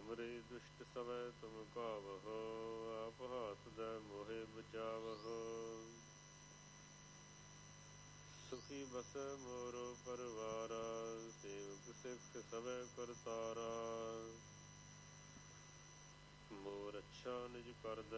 ਤੁਮਰੇ ਦੁਸ਼ਟ ਸਵੈ ਤੁਮ ਕਾਵਹੁ, ਆਪ ਹਾਥ ਦੈ ਮੋਹਿ ਬਚਾਵਹੁ। ਸੁਖੀ ਬਸੈ ਮੋਰ ਪਰਵਾਰਾ, ਸੇਵਕ ਸਿੱਖ ਸਭੈ ਕਰਤਾਰਾ। ਮੋਰ ਅੱਛਾ ਨਿਜ ਕਰਦਾ